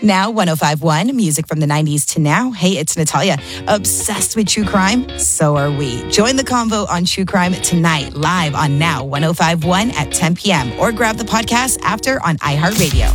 Now 1051, music from the 90s to now. Hey, it's Natalia. Obsessed with true crime? So are we. Join the convo on true crime tonight, live on Now 1051 at 10 p.m. or grab the podcast after on iHeartRadio.